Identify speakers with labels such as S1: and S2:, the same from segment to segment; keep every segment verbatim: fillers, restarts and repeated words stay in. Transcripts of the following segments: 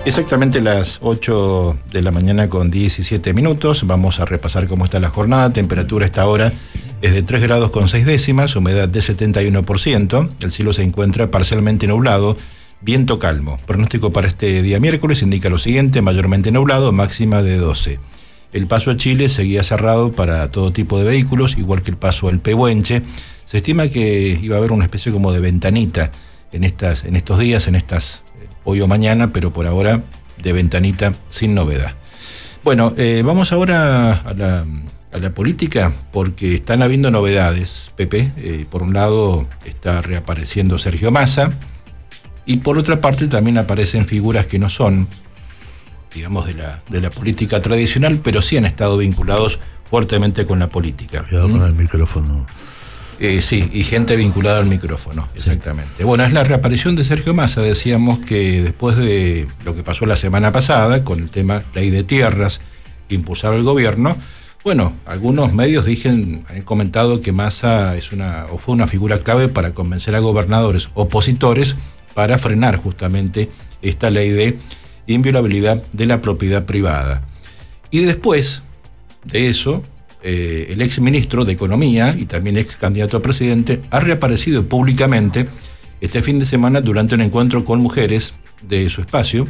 S1: Exactamente las ocho de la mañana con diecisiete minutos. Vamos a repasar cómo está la jornada. Temperatura a esta hora es de tres grados con seis décimas, humedad de setenta y uno por ciento. El cielo se encuentra parcialmente nublado, viento calmo. Pronóstico para este día miércoles indica lo siguiente: mayormente nublado, máxima de doce. El paso a Chile seguía cerrado para todo tipo de vehículos, igual que el paso al Pehuenche. Se estima que iba a haber una especie como de ventanita en, estas, en estos días, en estas... hoy o mañana, pero por ahora de ventanita sin novedad. Bueno, eh, vamos ahora a la, a la política, porque están habiendo novedades, Pepe. Eh, por un lado está reapareciendo Sergio Massa, y por otra parte también aparecen figuras que no son, digamos, de la, de la política tradicional, pero sí han estado vinculados fuertemente con la política.
S2: Cuidado con el micrófono.
S1: Eh, sí, y gente vinculada al micrófono, exactamente. Sí. Bueno, es la reaparición de Sergio Massa. Decíamos que después de lo que pasó la semana pasada con el tema ley de tierras que impulsaba el gobierno, bueno, algunos medios dijen, han comentado que Massa es una, o fue una figura clave para convencer a gobernadores opositores para frenar justamente esta ley de inviolabilidad de la propiedad privada. Y después de eso, Eh, el ex ministro de Economía y también ex candidato a presidente ha reaparecido públicamente este fin de semana durante un encuentro con mujeres de su espacio,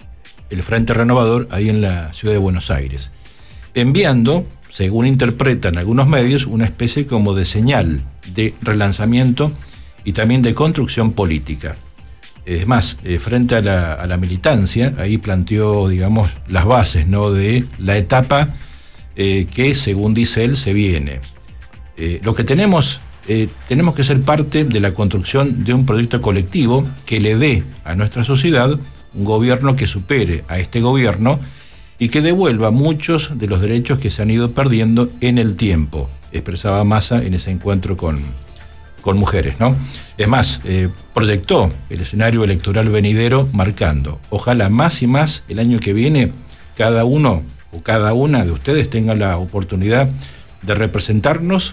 S1: el Frente Renovador, ahí en la ciudad de Buenos Aires, enviando, según interpretan algunos medios, una especie como de señal de relanzamiento y también de construcción política. Es más, eh, frente a la, a la militancia, ahí planteó, digamos, las bases, ¿no?, de la etapa Eh, que, según dice él, se viene. Eh, lo que tenemos, eh, tenemos que ser parte de la construcción de un proyecto colectivo que le dé a nuestra sociedad un gobierno que supere a este gobierno y que devuelva muchos de los derechos que se han ido perdiendo en el tiempo, expresaba Massa en ese encuentro con, con mujeres, ¿no? Es más, eh, proyectó el escenario electoral venidero marcando: ojalá más y más el año que viene cada uno o cada una de ustedes tenga la oportunidad de representarnos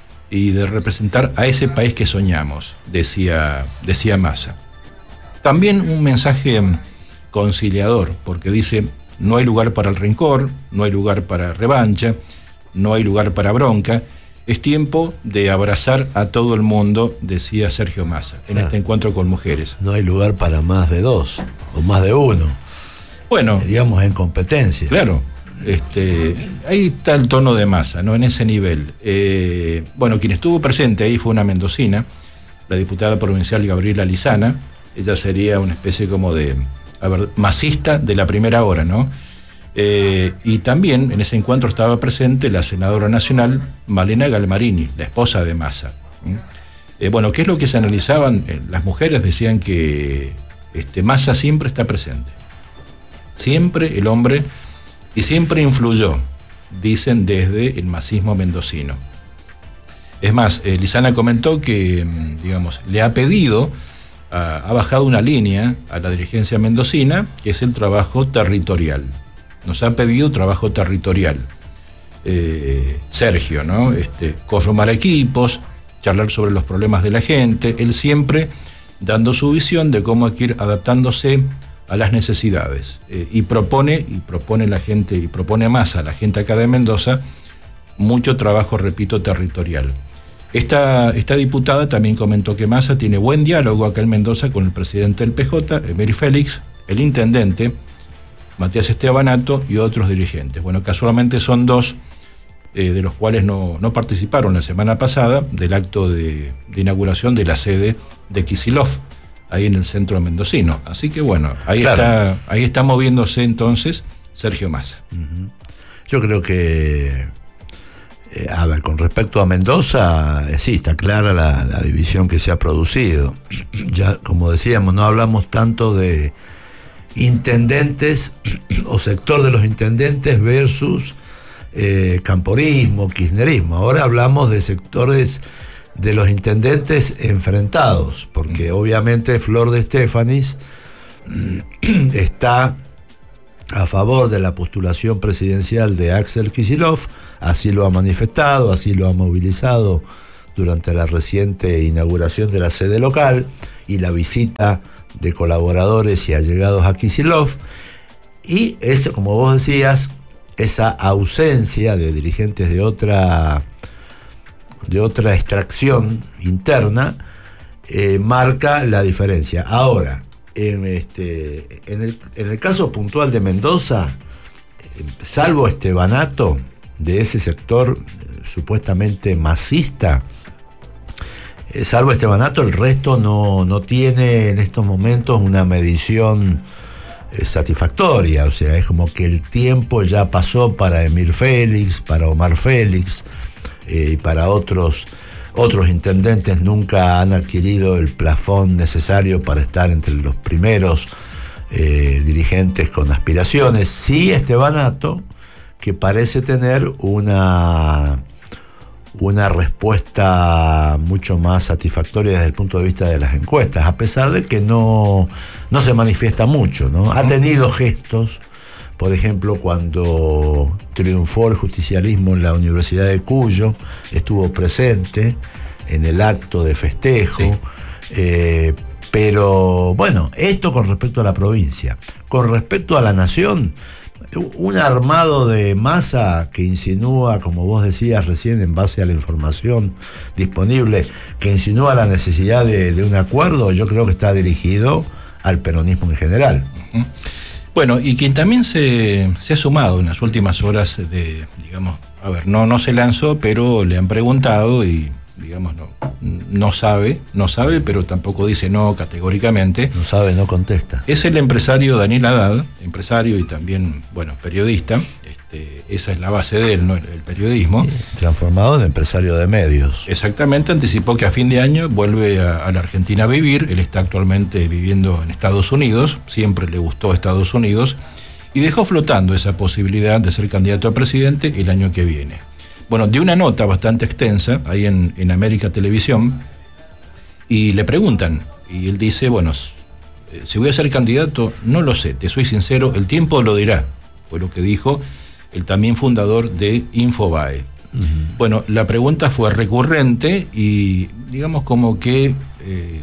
S1: y de representar a ese país que soñamos, decía, decía Massa. También un mensaje conciliador, porque dice: no hay lugar para el rencor, no hay lugar para revancha, no hay lugar para bronca, es tiempo de abrazar a todo el mundo, decía Sergio Massa en ah, este encuentro con mujeres.
S2: No hay lugar para más de dos o más de uno.
S1: Bueno,
S2: digamos en competencia.
S1: Claro. Este, ahí está el tono de Massa, ¿no?, en ese nivel. Eh, bueno, quien estuvo presente ahí fue una mendocina, la diputada provincial Gabriela Lizana. Ella sería una especie como de, a ver, masista de la primera hora, ¿no? Eh, y también en ese encuentro estaba presente la senadora nacional Malena Galmarini, la esposa de Massa. Eh, bueno, ¿qué es lo que se analizaban? Eh, las mujeres decían que este, Massa siempre está presente. Siempre el hombre... y siempre influyó, dicen, desde el masismo mendocino. Es más, eh, Lizana comentó que, digamos, le ha pedido, uh, ha bajado una línea a la dirigencia mendocina, que es el trabajo territorial. Nos ha pedido trabajo territorial. Eh, Sergio, ¿no? Este, conformar equipos, charlar sobre los problemas de la gente, él siempre dando su visión de cómo hay que ir adaptándose a las necesidades, eh, y propone, y propone la gente, y propone más a la gente acá de Mendoza, mucho trabajo, repito, territorial. Esta, esta diputada también comentó que Massa tiene buen diálogo acá en Mendoza con el presidente del P J, Emery Félix, el intendente, Matías Estebanato, y otros dirigentes. Bueno, casualmente son dos eh, de los cuales no, no participaron la semana pasada del acto de, de inauguración de la sede de Kicillof, ahí en el centro mendocino. Así que bueno, ahí, claro. está, ahí está moviéndose entonces Sergio Massa.
S2: Uh-huh. Yo creo que, eh, a ver, con respecto a Mendoza, eh, sí, está clara la, la división que se ha producido. Ya, como decíamos, no hablamos tanto de intendentes o sector de los intendentes versus eh, camporismo, kirchnerismo. Ahora hablamos de sectores de los intendentes enfrentados, porque obviamente Flor de Estefanis está a favor de la postulación presidencial de Axel Kicillof, así lo ha manifestado, así lo ha movilizado durante la reciente inauguración de la sede local y la visita de colaboradores y allegados a Kicillof. Y eso, como vos decías, esa ausencia de dirigentes de otra, de otra extracción interna eh, marca la diferencia. Ahora, en, este, en, el, en el caso puntual de Mendoza, eh, salvo Estebanato, de ese sector eh, supuestamente masista, eh, salvo Estebanato, el resto no, no tiene en estos momentos una medición eh, satisfactoria. O sea, es como que el tiempo ya pasó para Emir Félix, para Omar Félix eh, y para otros otros intendentes. Nunca han adquirido el plafón necesario para estar entre los primeros eh, dirigentes con aspiraciones. Sí, Estebanato, que parece tener una, una respuesta mucho más satisfactoria desde el punto de vista de las encuestas, a pesar de que no, no se manifiesta mucho, ¿no? Ha tenido gestos, por ejemplo, cuando triunfó el justicialismo en la Universidad de Cuyo, estuvo presente en el acto de festejo, sí. eh, pero bueno, esto con respecto a la provincia. Con respecto a la nación, un armado de masa que insinúa, como vos decías recién, en base a la información disponible, que insinúa la necesidad de, de un acuerdo, yo creo que está dirigido al peronismo en general.
S1: Uh-huh. Bueno, y quien también se, se ha sumado en las últimas horas de, digamos, a ver, no, no se lanzó, pero le han preguntado y, digamos, no, no sabe, no sabe, pero tampoco dice no categóricamente.
S2: No sabe, no contesta.
S1: Es el empresario Daniel Haddad, empresario y también, bueno, periodista. Este, esa es la base de él, ¿no? El, el periodismo.
S2: Sí, transformado en empresario de medios.
S1: Exactamente, anticipó que a fin de año vuelve a, a la Argentina a vivir. Él está actualmente viviendo en Estados Unidos, siempre le gustó Estados Unidos, y dejó flotando esa posibilidad de ser candidato a presidente el año que viene. Bueno, dio una nota bastante extensa ahí en, en América Televisión y le preguntan, y él dice, bueno, si voy a ser candidato, no lo sé, te soy sincero, el tiempo lo dirá, fue lo que dijo el también fundador de Infobae. Uh-huh. Bueno, la pregunta fue recurrente y digamos como que, eh,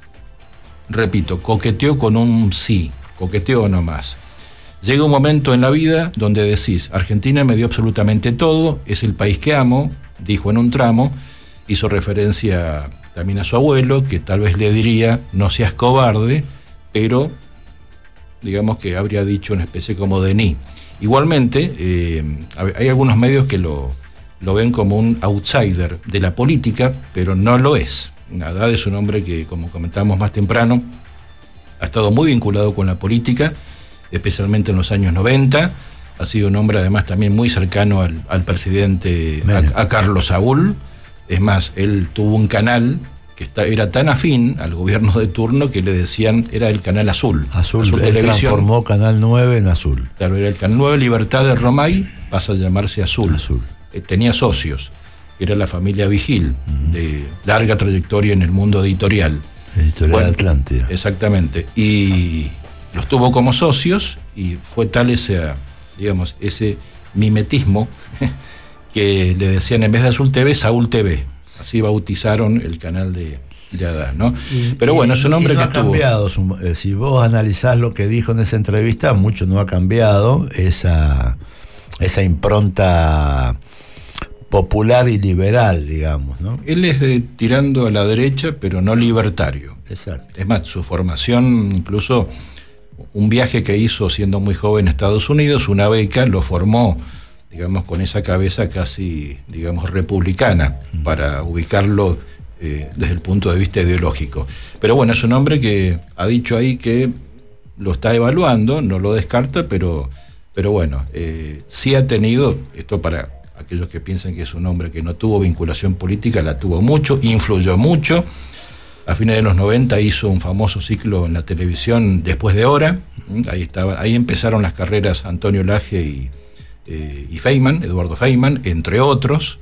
S1: repito, coqueteó con un sí, coqueteó nomás. Llega un momento en la vida donde decís, Argentina me dio absolutamente todo, es el país que amo, dijo en un tramo, hizo referencia también a su abuelo, que tal vez le diría, no seas cobarde, pero digamos que habría dicho una especie como de ni. Igualmente, eh, hay algunos medios que lo, lo ven como un outsider de la política, pero no lo es. Haddad es un hombre que, como comentábamos más temprano, ha estado muy vinculado con la política, especialmente en los años noventa, ha sido un hombre además también muy cercano al, al presidente, a, a Carlos Saúl. Es más, él tuvo un canal que está, era tan afín al gobierno de turno que le decían, era el canal Azul.
S2: Azul, Azul él Televisión. Transformó Canal nueve en Azul.
S1: Claro, era el Canal nueve, Libertad de Romay, pasa a llamarse Azul. Azul. Eh, tenía socios, era la familia Vigil, uh-huh. de larga trayectoria en el mundo editorial.
S2: Editorial bueno, Atlántida.
S1: Exactamente, y los tuvo como socios y fue tal ese, digamos, ese mimetismo que le decían en vez de Azul T V, Saúl T V. Así bautizaron el canal de, de Haddad, ¿no?
S2: Y,
S1: Pero bueno, es un hombre
S2: no
S1: que
S2: ha cambiado. Tuvo... Si vos analizás lo que dijo en esa entrevista, mucho no ha cambiado esa, esa impronta popular y liberal, digamos, ¿no?
S1: Él es de, tirando a la derecha, pero no libertario.
S2: Exacto.
S1: Es más, su formación, incluso un viaje que hizo siendo muy joven a Estados Unidos, una beca, lo formó, digamos, con esa cabeza casi, digamos, republicana, para ubicarlo eh, desde el punto de vista ideológico. Pero bueno, es un hombre que ha dicho ahí que lo está evaluando, no lo descarta, pero, pero bueno, eh, sí ha tenido, esto para aquellos que piensan que es un hombre que no tuvo vinculación política, la tuvo mucho, influyó mucho. A fines de los noventa hizo un famoso ciclo en la televisión, Después de Hora, ahí, estaba, ahí empezaron las carreras Antonio Laje y Eh, y Feynman, Eduardo Feynman, entre otros,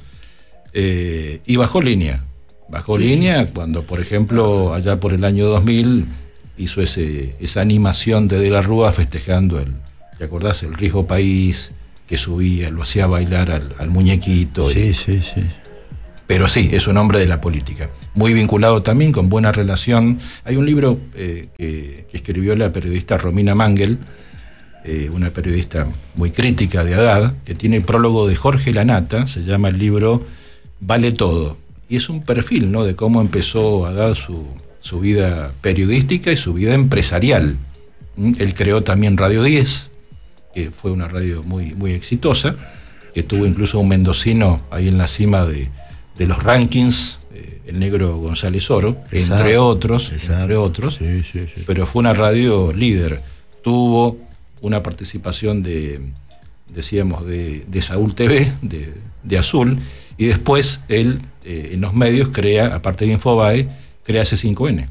S1: eh, y bajó línea. Bajó sí. línea cuando, por ejemplo, allá por el año dos mil hizo ese, esa animación de De la Rúa festejando el, ¿te acordás? El Riesgo País, que subía, lo hacía bailar al, al muñequito.
S2: Sí,
S1: y,
S2: sí, sí.
S1: Pero sí, es un hombre de la política. Muy vinculado también, con buena relación. Hay un libro eh, que, que escribió la periodista Romina Mangel, eh, una periodista muy crítica de Haddad, que tiene el prólogo de Jorge Lanata, se llama el libro Vale Todo, y es un perfil, ¿no?, de cómo empezó Haddad su, su vida periodística y su vida empresarial. ¿Mm? Él creó también Radio diez, que fue una radio muy, muy exitosa, que tuvo incluso un mendocino ahí en la cima de, de los rankings, eh, el negro González Oro, exacto, entre otros, exacto, entre otros,
S2: sí, sí, sí.
S1: Pero fue una radio líder. Tuvo una participación de, decíamos, de, de Saúl T V, de, de Azul, y después él, eh, en los medios, crea, aparte de Infobae, crea C cinco N.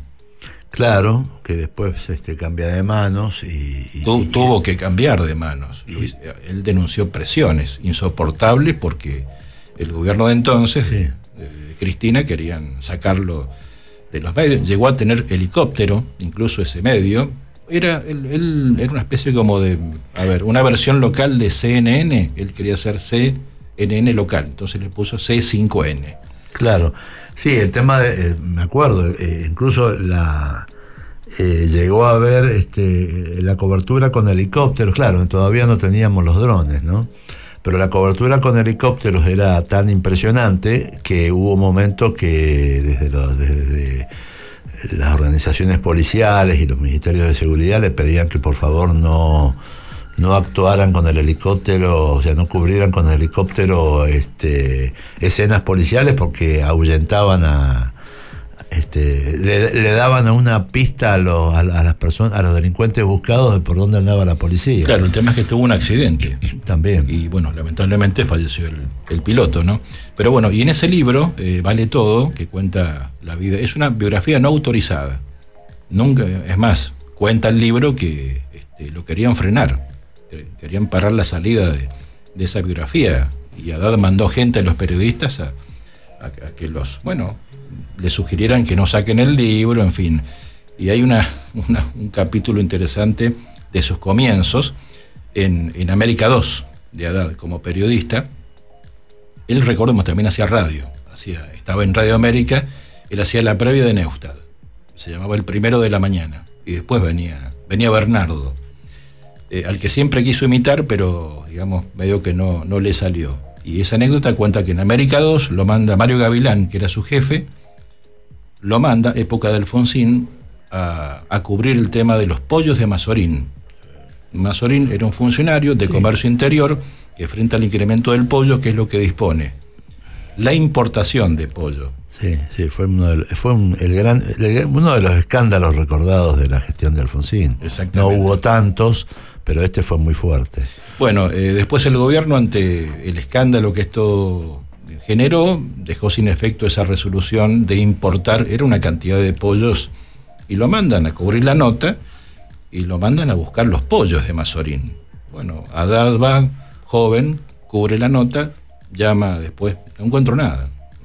S2: Claro, que después este, cambia de manos y... y
S1: tu,
S2: y
S1: tuvo que cambiar de manos. Y, Luis, él denunció presiones insoportables porque el gobierno de entonces, sí, de, de Cristina, querían sacarlo de los medios. Llegó a tener helicóptero, incluso ese medio. Era, él, él, era una especie como de, a ver, una versión local de C N N. Él quería ser C N N local, entonces le puso C cinco N.
S2: Claro, sí, el tema, de, eh, me acuerdo, eh, incluso la eh, llegó a ver este, la cobertura con helicópteros, claro, todavía no teníamos los drones, ¿no? Pero la cobertura con helicópteros era tan impresionante que hubo momentos que desde, los, desde las organizaciones policiales y los ministerios de seguridad le pedían que por favor no... no actuaran con el helicóptero, o sea, no cubrieran con el helicóptero este, escenas policiales porque ahuyentaban a, este, le, le daban a una pista a, los, a, a las personas, a los delincuentes buscados de por dónde andaba la policía.
S1: Claro, el tema es que tuvo un accidente.
S2: También.
S1: Y bueno, lamentablemente falleció el, el piloto, ¿no? Pero bueno, y en ese libro, eh, Vale Todo, que cuenta la vida, es una biografía no autorizada. Nunca, es más, cuenta el libro que este, lo querían frenar. Querían parar la salida de, de esa biografía, y Haddad mandó gente a los periodistas a, a, a que los, bueno, le sugirieran que no saquen el libro, en fin. Y hay una, una, un capítulo interesante de sus comienzos en, en América dos, de Haddad como periodista. Él, recordemos, también hacía radio, hacía, estaba en Radio América, él hacía la previa de Neustadt, se llamaba El Primero de la Mañana, y después venía, venía Bernardo, Eh, al que siempre quiso imitar, pero digamos, medio que no, no le salió. Y esa anécdota cuenta que en América dos lo manda Mario Gavilán, que era su jefe, lo manda, época de Alfonsín, a, a cubrir el tema de los pollos de Mazorín. Mazorín era un funcionario de comercio interior que, frente al incremento del pollo, ¿qué es lo que dispone? La importación de pollo.
S2: Sí, sí, fue uno de, fue un, el gran, el, uno de los escándalos recordados de la gestión de Alfonsín.
S1: Exactamente.
S2: No hubo tantos, pero este fue muy fuerte.
S1: Bueno, eh, después el gobierno, ante el escándalo que esto generó, dejó sin efecto esa resolución de importar, era una cantidad de pollos, y lo mandan a cubrir la nota, y lo mandan a buscar los pollos de Mazorín. Bueno, Haddad va, joven, cubre la nota, llama después, no encuentro nada.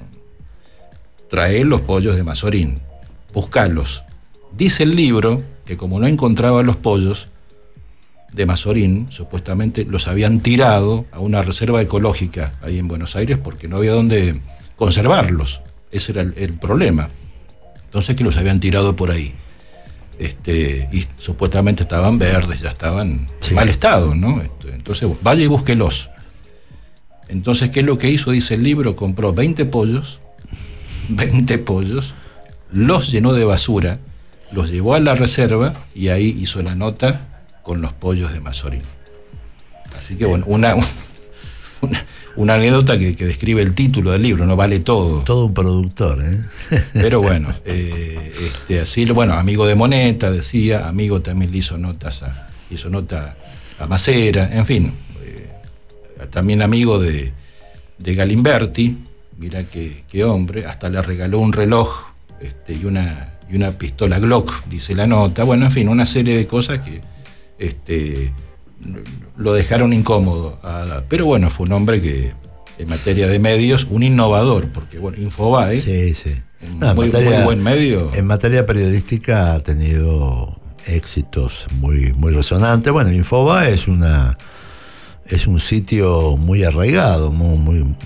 S1: Trae los pollos de Mazorín, buscalos. Dice el libro que como no encontraba los pollos de Mazorín, supuestamente los habían tirado a una reserva ecológica ahí en Buenos Aires porque no había dónde conservarlos. Ese era el, el problema. Entonces que los habían tirado por ahí. Este, y supuestamente estaban verdes, ya estaban sí. en mal estado, ¿no? Entonces, vaya y búsquelos. Entonces, ¿qué es lo que hizo? Dice el libro, compró veinte pollos, veinte pollos, los llenó de basura, los llevó a la reserva y ahí hizo la nota con los pollos de Mazorín. Así que bueno, una, una, una anécdota que, que describe el título del libro, no vale todo.
S2: Todo un productor, ¿eh?
S1: Pero bueno, eh, este, así, bueno, amigo de Moneta, decía, amigo también le hizo notas a, hizo nota a Macera, en fin, eh, también amigo de, de Galimberti, mira qué, qué hombre, hasta le regaló un reloj este, y una y una pistola Glock, dice la nota, bueno, en fin, una serie de cosas que este, lo dejaron incómodo. A, pero bueno, fue un hombre que, en materia de medios, un innovador, porque bueno, Infobae,
S2: sí, sí.
S1: un
S2: No,
S1: muy,
S2: materia,
S1: muy buen medio.
S2: En materia periodística ha tenido éxitos muy, muy resonantes. Bueno, Infobae es una es un sitio muy arraigado, muy, muy,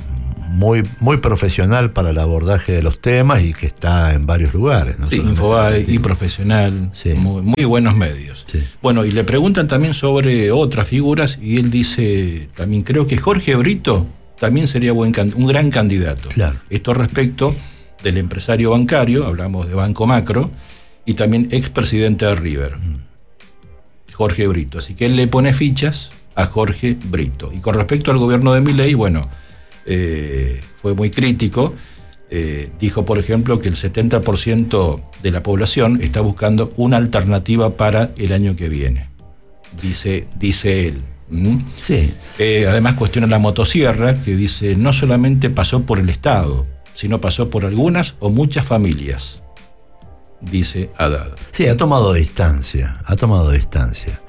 S2: muy, muy profesional para el abordaje de los temas y que está en varios lugares, ¿no?
S1: Sí, Infobae y Profesional, sí. muy, muy buenos medios. Sí. Bueno, y le preguntan también sobre otras figuras y él dice, también creo que Jorge Brito también sería buen, un gran candidato.
S2: Claro.
S1: Esto respecto del empresario bancario, hablamos de Banco Macro, y también expresidente de River, mm. Jorge Brito. Así que él le pone fichas a Jorge Brito. Y con respecto al gobierno de Milei, bueno, eh, fue muy crítico. Eh, dijo, por ejemplo, que el setenta por ciento de la población está buscando una alternativa para el año que viene. Dice, dice él. ¿Mm?
S2: Sí.
S1: Eh, además cuestiona la motosierra, que dice, no solamente pasó por el Estado, sino pasó por algunas o muchas familias, dice Haddad.
S2: Sí, ha tomado distancia, ha tomado distancia.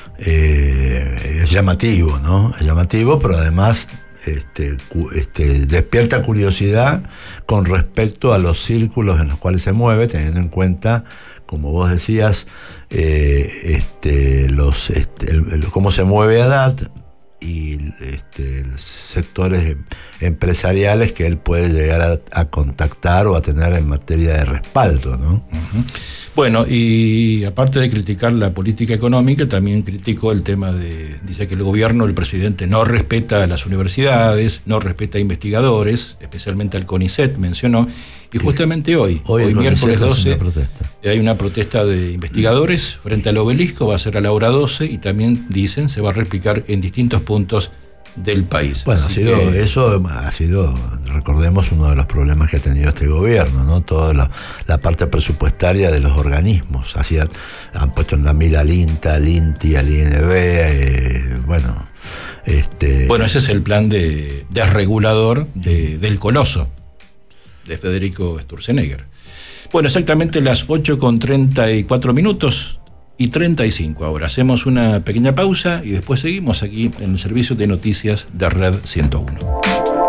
S2: Eh, es llamativo, ¿no? Es llamativo, pero además este, este, despierta curiosidad con respecto a los círculos en los cuales se mueve, teniendo en cuenta, como vos decías, eh, este, los, este, el, el, cómo se mueve Haddad y este, los sectores empresariales que él puede llegar a, a contactar o a tener en materia de respaldo, ¿no?
S1: Uh-huh. Bueno, y aparte de criticar la política económica, también criticó el tema de, dice que el gobierno, el presidente, no respeta a las universidades, no respeta a investigadores, especialmente al CONICET, mencionó, y justamente hoy, hoy, hoy miércoles doce, hay una protesta de investigadores frente al obelisco, va a ser a la hora doce, y también dicen se va a replicar en distintos puntos del país.
S2: Bueno, ha sido, que... eso ha sido, recordemos, uno de los problemas que ha tenido este gobierno, ¿no? Toda la, la parte presupuestaria de los organismos. Así han, han puesto en la mira al INTA, al INTI, al I N B, eh, bueno. Este...
S1: Bueno, ese es el plan de desregulador de, del coloso, de Federico Sturzenegger. Bueno, exactamente las ocho con treinta y cuatro minutos. Y treinta y cinco ahora. Hacemos una pequeña pausa y después seguimos aquí en el servicio de noticias de Red ciento uno.